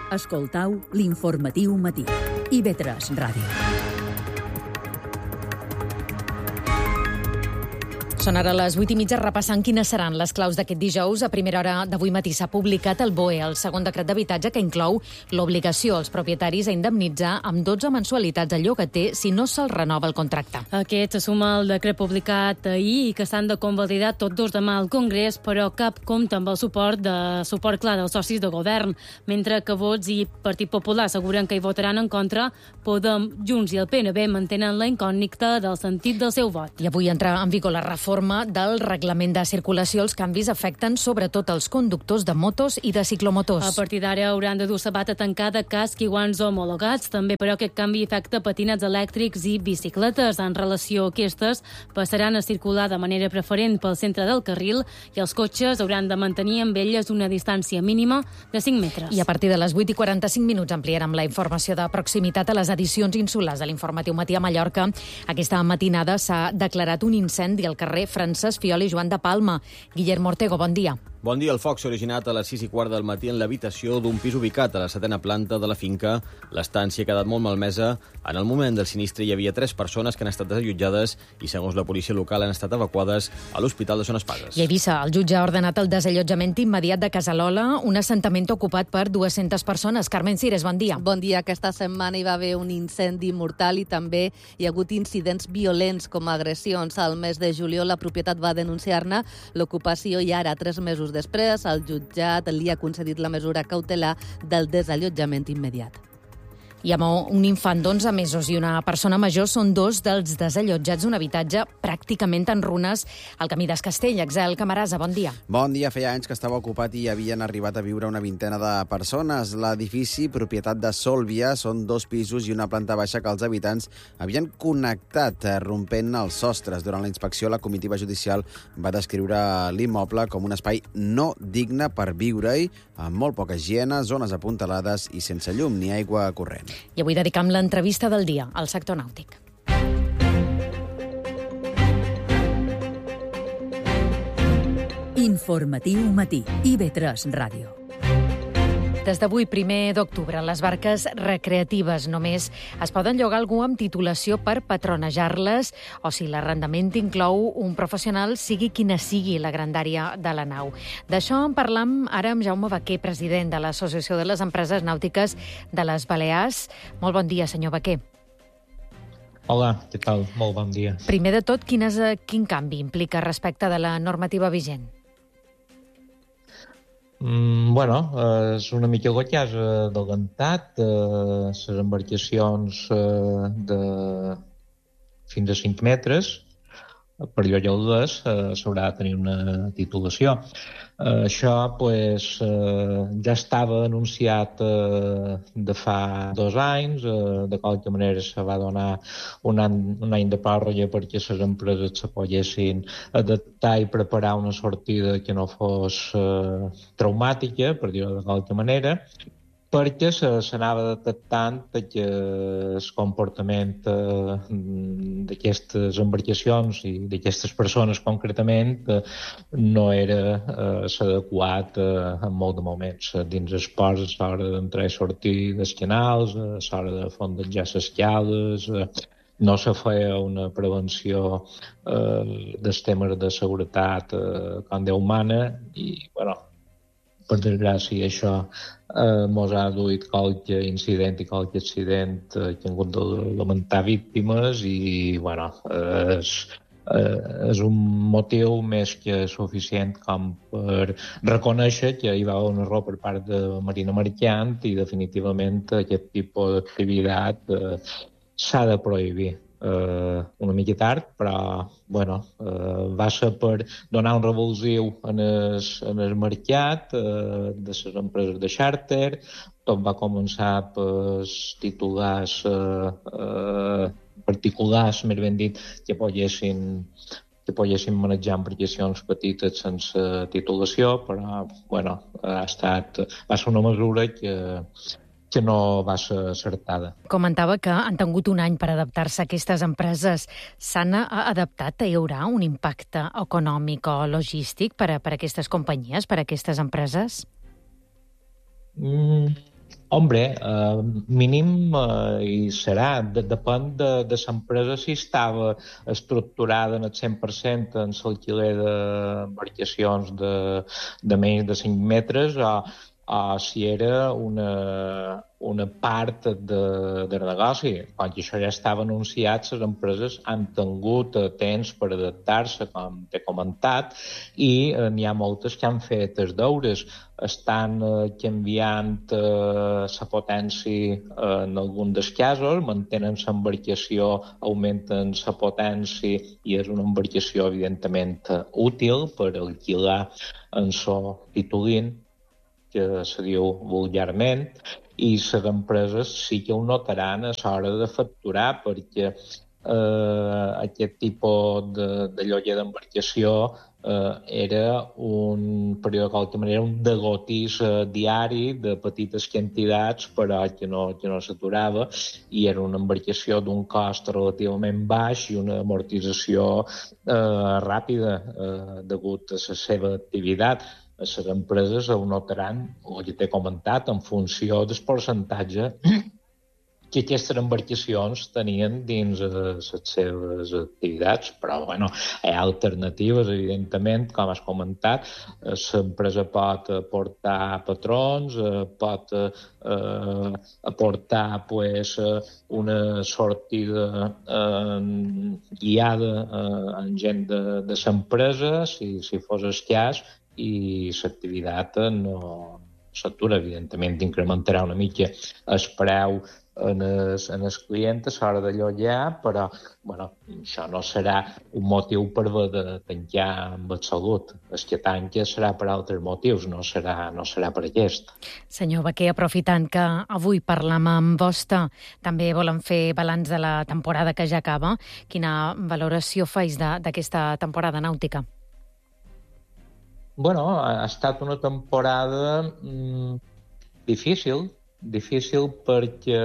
Escoltau l'informatiu matí. IB3 Ràdio. Són ara les 8:30 repassant quines seran les claus d'aquest dijous. A primera hora d'avui matí s'ha publicat el BOE, el segon decret d'habitatge, que inclou l'obligació als propietaris a indemnitzar amb 12 mensualitats al llogater si no se'ls renova el contracte. Aquest se suma al decret publicat ahir i que s'han de convalidar tots dos demà al Congrés, però cap compta amb el suport clar dels socis de govern. Mentre que Vox i Partit Popular asseguren que hi votaran en contra, Podem, Junts i el PNB mantenen la incògnita del sentit del seu vot. I avui entra en vigor la reforma del reglament de circulació. Els canvis afecten sobretot els conductors de motos i de ciclomotors. A partir d'ara hauran de dur sabata tancada, casc i guants homologats. També, però, aquest canvi afecta patinets elèctrics i bicicletes. En relació a aquestes, passaran a circular de manera preferent pel centre del carril i els cotxes hauran de mantenir amb elles una distància mínima de 5 metres. I a partir de les 8:45 ampliarem la informació de proximitat a les edicions insulars de l'Informatiu Matí a Mallorca. Aquesta matinada s'ha declarat un incendi al carrer Francesc Fiol i Joan de Palma. Guillermo Ortego, bon dia. Bon dia. El foc s'ha originat a les 6:15 del matí en l'habitació d'un pis ubicat a la 7ª planta de la finca. L'estància ha quedat molt malmesa. En el moment del sinistre hi havia 3 persones que han estat desallotjades i, segons la policia local, han estat evacuades a l'Hospital de Son Espases. I a Eivissa, el jutge ha ordenat el desallotjament immediat de Casalola, un assentament ocupat per 200 persones. Carmen Cires, bon dia. Bon dia. Aquesta setmana hi va haver un incendi mortal i també hi ha hagut incidents violents com agressions. Al mes de juliol la propietat va denunciar-ne l'ocupació i ara, 3 mesos després, el jutjat li ha concedit la mesura cautelar del desallotjament immediat. I amb un infant d'11 mesos i una persona major són 2 dels desallotjats d'un habitatge pràcticament en runes al camí d'Escastell. Axel Camarasa, bon dia. Bon dia. Feia anys que estava ocupat i havien arribat a viure una vintena de persones. L'edifici, propietat de Solvia, són 2 pisos i una planta baixa que els habitants havien connectat, rompent els sostres. Durant la inspecció, la comitiva judicial va descriure l'immoble com un espai no digne per viure-hi, amb molt poca higiene, zones apuntalades i sense llum ni aigua corrent. I avui dedicam l'entrevista del dia al sector nàutic. Informatiu matí. IB3 Ràdio. Des d'avui, 1 d'octubre, les barques recreatives només es poden llogar algú amb titulació per patronejar-les o si l'arrendament inclou un professional, sigui quina sigui la grandària de la nau. D'això en parlam ara amb Jaume Baquer, president de l'Associació de les Empreses Nàutiques de les Balears. Molt bon dia, senyor Baquer. Hola, què tal? Molt bon dia. Primer de tot, quin canvi implica respecte de la normativa vigent? És una mica el que has adelantat. Les embarcacions de fins a 5 metres per llogar-les s'haurà de tenir una titulació. Això ja estava anunciat de fa 2 anys. De qualque manera se va donar un any de pròrroga perquè les empreses se poguessin adaptar i preparar una sortida que no fos traumàtica, per dir-ho de qualque manera, perquè s'anava detectant que el comportament d'aquestes embarcacions i d'aquestes persones concretament no era l'adequat en molts de moments. Dins els ports, a l'hora d'entrar i sortir dels canals, a l'hora de fondejar les cales, no se feia una prevenció dels temes de seguretat com Déu mana i, per desgràcia, això mos ha duit qualque incident i qualque accident que han hagut de lamentar víctimes i, és un motiu més que suficient com per reconèixer que hi va haver un error per part de Marina Mercant i definitivament aquest tipus d'activitat s'ha de prohibir. Una mica tard, però va ser per donar un revulsiu en el mercat de les empreses de xàrter. Tot va començar per titulars particulars, més ben dit, que poguessin manejar embarcacions petites sense titulació, però va ser una mesura que no va ser acertada. Comentava que han tingut un any per adaptar-se a aquestes empreses. S'han adaptat? Hi haurà un impacte econòmic o logístic per a aquestes companyies, per a aquestes empreses? Hombre, mínim i serà, depèn de l'empresa si estava estructurada en el 100% en l'alquiler d'embarcacions de menys de 5 metres o si era una part de negoci. Quan això ja estava anunciat, les empreses han tingut temps per adaptar-se, com t'he comentat, i n'hi ha moltes que han fet els deures. Estan canviant la potència en algun dels casos, mantenen l'embarcació, augmenten la potència i és una embarcació evidentment útil per alquilar en so titulín, que se diu vulgarment, i les empreses sí que ho notaran a l'hora de facturar, perquè aquest tipus de lloguer d'embarcació era per dir-ho de qualque manera, un degotís diari de petites quantitats, però que no s'aturava, i era una embarcació d'un cost relativament baix i una amortització ràpida degut a la seva activitat. Les empreses ho notaran, o ja t'he comentat, en funció del percentatge que aquestes embarcacions tenien dins les seves activitats, però bueno, hi ha alternatives, evidentment, com has comentat. L'empresa pot aportar patrons, pot aportar una sortida guiada en gent de l'empresa, si fos el cas, i l'activitat no s'atura, evidentment, incrementarà una mica el preu en els clients a l'hora de llogar, però bueno, això no serà un motiu per haver de tancar amb el salut. El que tanca serà per altres motius, no serà per aquest. Senyor Baquer, aprofitant que avui parlam amb vostè, també volen fer balanç de la temporada que ja acaba. Quina valoració fais d'aquesta temporada nàutica? Bueno, ha estat una temporada difícil perquè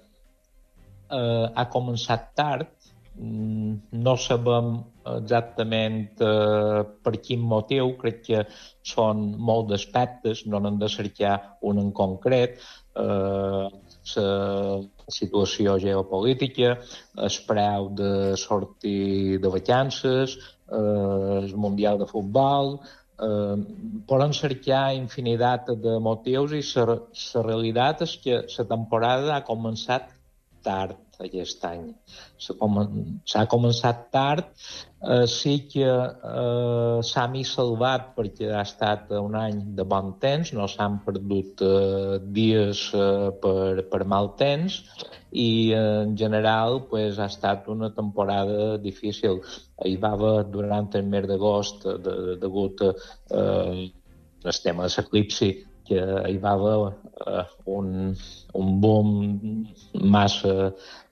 ha començat tard. No sabem exactament per quin motiu. Crec que són molts d'aspectes, no n'hem de cercar un en concret. La situació geopolítica, el preu de sortir de vacances, el Mundial de Futbol. Poden cercar infinitat de motius i la realitat és que la temporada ha començat tard aquest any. S'ha començat tard, sí que s'ha mig salvat perquè ha estat un any de bon temps, no s'han perdut dies per mal temps, i en general ha estat una temporada difícil. Hi va haver durant el mes d'agost, degut al tema de l'eclipsi, que hi va haver un boom massa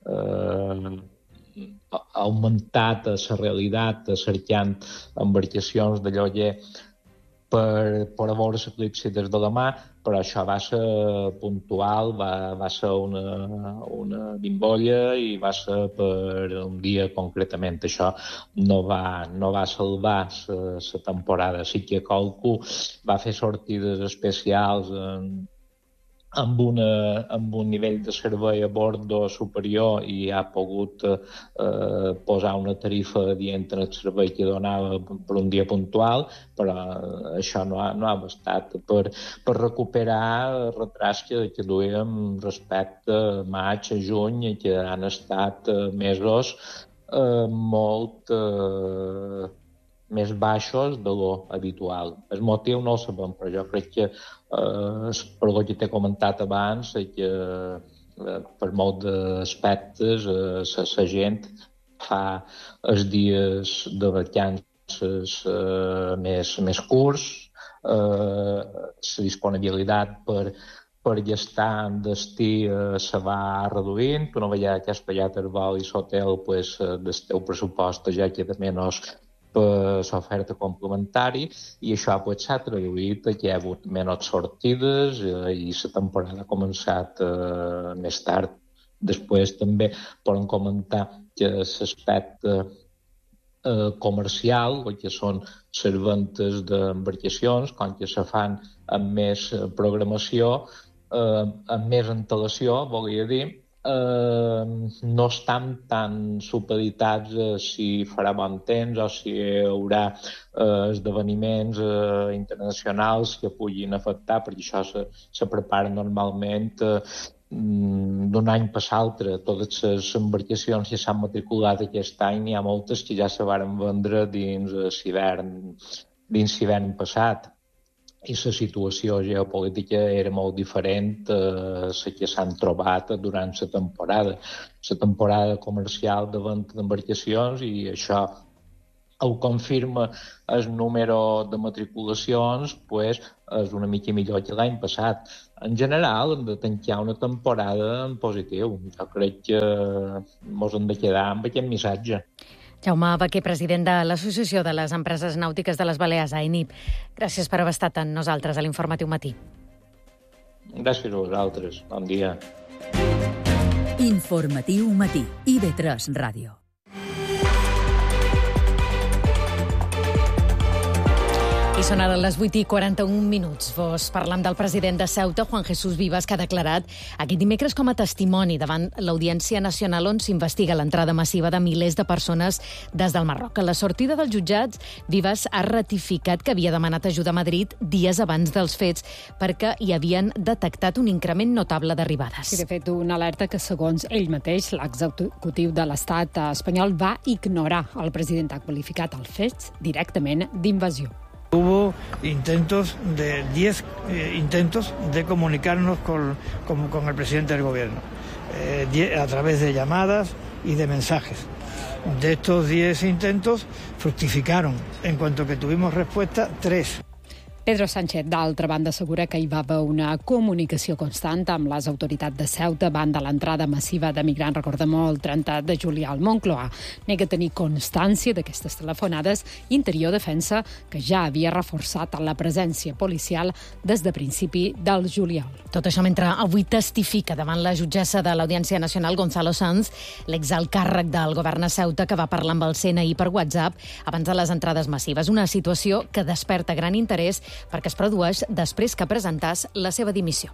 augmentat a la realitat, cercant embarcacions de lloguer per a veure l'eclipsi des de la mà, però això va ser puntual, va ser una bimbolla i va ser per un dia concretament. Això no va salvar la temporada. Sí que qualcú va fer sortides especials amb un nivell de servei a bordo superior i ha pogut posar una tarifa dient en el servei que donava per un dia puntual, però això no ha bastat per recuperar retrats que duíem respecte a maig, a juny, que han estat mesos molt més baixos de lo habitual. El motiu no el sabem, però jo crec que per el que t'he comentat abans, que per molts d'aspectes la gent fa els dies de vacances més curts, la disponibilitat per gastar en destí se va reduint. Tu no veies que has pagat el vol i l'hotel, del teu pressupost ja queda menys per l'oferta complementari, i això s'ha traduït que hi ha hagut menys sortides i la temporada ha començat més tard. Després també podem comentar que l'aspecte comercial, que són les ventes d'embarcacions, com que se fan amb més programació, amb més antelació, volia dir, no estan tan supeditats a si farà bon temps o si hi haurà esdeveniments internacionals que puguin afectar, perquè això se prepara normalment d'un any per l'altre. Totes les embarcacions que s'han matriculat aquest any, n'hi ha moltes que ja se varen vendre dins l'hivern passat. I la situació geopolítica era molt diferent a la que s'han trobat durant la temporada comercial de venda d'embarcacions, i això ho confirma el número de matriculacions, és una mica millor que l'any passat. En general, hem de tancar una temporada en positiu. Jo crec que ens hem de quedar amb aquest missatge. Jaume Baquer, president de l'Associació de les Empreses Nàutiques de les Balears, AENIB. Gràcies per haver estat amb nosaltres a l'Informatiu Matí. Gràcies a vosaltres. Bon dia. Informatiu Matí, IB3 Ràdio. I són ara les 8:41. Vos parlam del president de Ceuta, Juan Jesús Vivas, que ha declarat aquest dimecres com a testimoni davant l'Audiència Nacional on s'investiga l'entrada massiva de milers de persones des del Marroc. A la sortida dels jutjats, Vivas ha ratificat que havia demanat ajuda a Madrid dies abans dels fets perquè hi havien detectat un increment notable d'arribades. Sí, de fet, una alerta que, segons ell mateix, l'executiu de l'Estat espanyol va ignorar. El president ha qualificat els fets directament d'invasió. Hubo 10 intentos de comunicarnos con el presidente del gobierno, a través de llamadas y de mensajes. De estos 10 intentos, fructificaron, en cuanto que tuvimos respuesta, 3. Pedro Sánchez, d'altra banda, assegura que hi va haver una comunicació constant amb les autoritats de Ceuta davant de l'entrada massiva de migrants, recordem-ho, el 30 de juliol. Moncloa nega tenir constància d'aquestes telefonades. Interior defensa que ja havia reforçat la presència policial des de principi del juliol. Tot això mentre avui testifica davant la jutgessa de l'Audiència Nacional, Gonzalo Sanz, l'exalt càrrec del govern a Ceuta, que va parlar amb el CNI per WhatsApp abans de les entrades massives. Una situació que desperta gran interès perquè es produeix després que presentàs la seva dimissió.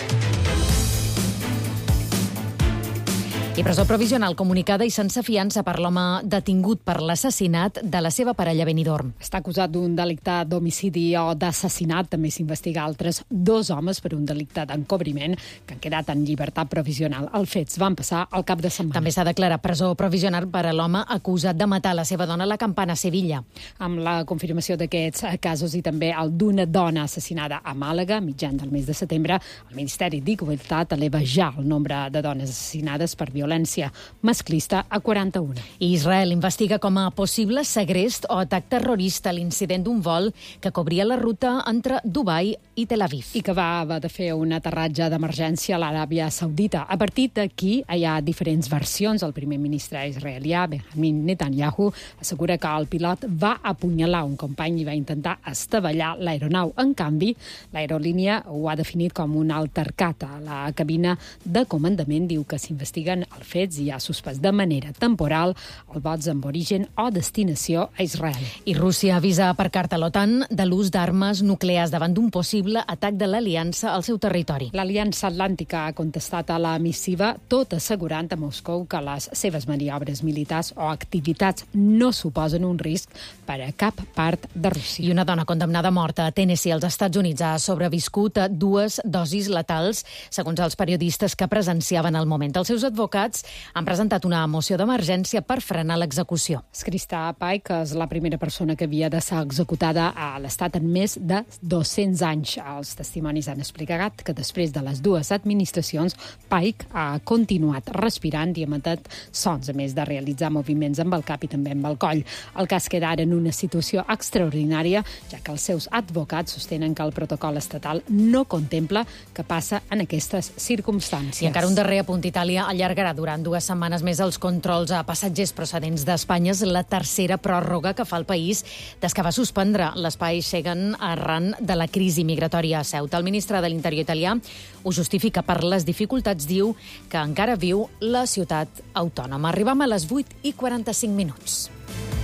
I presó provisional comunicada i sense fiança per l'home detingut per l'assassinat de la seva parella a Benidorm. Està acusat d'un delicte d'homicidi o d'assassinat. També s'investiga altres 2 homes per un delicte d'encobriment que han quedat en llibertat provisional. Els fets van passar al cap de setmana. També s'ha declarat presó provisional per a l'home acusat de matar la seva dona a la Campana, a Sevilla. Amb la confirmació d'aquests casos i també el d'una dona assassinada a Màlaga, mitjan del mes de setembre, el Ministeri d'Igualtat eleva ja el nombre de dones assassinades per violència masclista a 41. I Israel investiga com a possible segrest o atac terrorista l'incident d'un vol que cobria la ruta entre Dubai i Tel Aviv. I que va haver de fer un aterratge d'emergència a l'Aràbia Saudita. A partir d'aquí hi ha diferents versions. El primer ministre israelià, Benjamin Netanyahu, assegura que el pilot va apunyalar un company i va intentar estavellar l'aeronau. En canvi, l'aerolínia ho ha definit com un altercat. A la cabina de comandament diu que s'investiguen els fets i ha suspès de manera temporal els vols amb origen o destinació a Israel. I Rússia avisa per carta a l'OTAN de l'ús d'armes nuclears davant d'un possible atac de l'aliança al seu territori. L'Aliança Atlàntica ha contestat a la missiva, tot assegurant a Moscou que les seves maniobres militars o activitats no suposen un risc per a cap part de Rússia. I una dona condemnada a mort a Tennessee, als Estats Units, ha sobreviscut a 2 dosis letals, segons els periodistes que presenciaven el moment. Els seus advocats han presentat una moció d'emergència per frenar l'execució. Krista Pike és la primera persona que havia de ser executada a l'estat en més de 200 anys. Els testimonis han explicat que després de les 2 administracions, Pike ha continuat respirant i emetent sons, a més de realitzar moviments amb el cap i també amb el coll. El cas queda ara en una situació extraordinària, ja que els seus advocats sostenen que el protocol estatal no contempla que passa en aquestes circumstàncies. I encara un darrer apunt. Itàlia allargarà durant 2 setmanes més els controls a passatgers procedents d'Espanya. És la tercera pròrroga que fa el país des que va suspendre l'espai Schengen arran de la crisi migratòria a Ceuta. El ministre de l'Interior italià ho justifica per les dificultats, diu, que encara viu la ciutat autònoma. Arribam a les 8:45.